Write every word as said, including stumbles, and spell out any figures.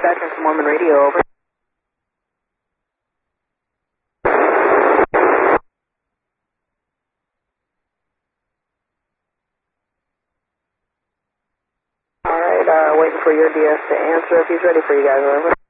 Dispatcher from Mormon Radio, over. Alright, uh, waiting for your D S to answer if he's ready for you guys, over.